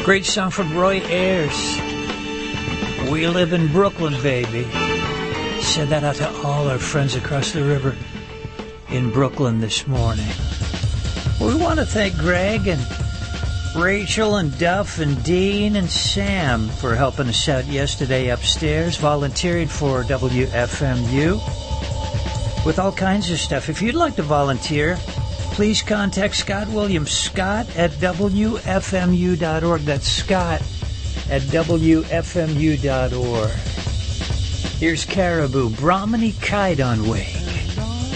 Great song from Roy Ayers. We live in Brooklyn, baby. Send that out to all our friends across the river in Brooklyn this morning. We want to thank Greg and Rachel and Duff and Dean and Sam for helping us out yesterday upstairs, volunteering for WFMU with all kinds of stuff. If you'd like to volunteer, please contact Scott Williams, Scott at WFMU.org. That's Scott at WFMU.org. Here's Caribou, Brahmani Kaidan Way.